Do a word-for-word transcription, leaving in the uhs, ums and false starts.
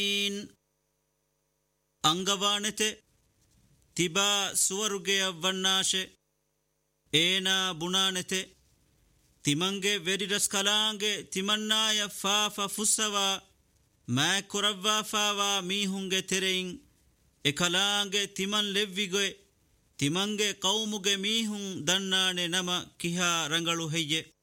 ಅಂಗವಾಣತೆ ತಿಬಾ ಸುವರುಗೆಯ ವಣ್ಣಾಶೆ ಏನ ಬುಣಾನೆತೆ ತಿಮಂಗೆ ವೆರಿರಸ್ ಕಲಾಂಗೆ ತಿಮನ್ನಾಯ ಫಾಫ ಫುಸ್ಸವ ಮೈ ಕುರವ್ವಾ fava ಮೀಹುಂಗೆ ತೆರೆಯಿಂ A ಕಲಾಂಗೆ ತಿಮನ್ ಲೆವ್ವಿಗೆ ತಿಮಂಗೆ ಕೌಮುಗೆ ಮೀಹುಂ ದಣ್ಣಾಣೆ ನಮ ಕಿಹಾ ರಂಗಳು ಹೆಯ್ಯೆ